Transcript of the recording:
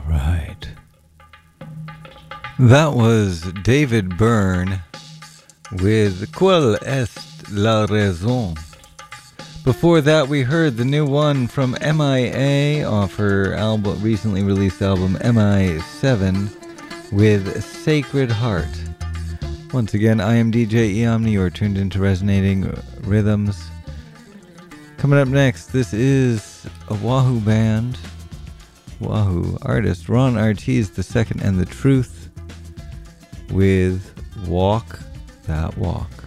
right. That was David Byrne with Quelle est la raison. Before that, we heard the new one from MIA off her recently released album MI7 with Sacred Heart. Once again, I am DJ Eomni. You're tuned into Resonating Rhythms. Coming up next, this is a Wahoo band. Wahoo artist Ron Artis II and The Truth with Walk That Walk.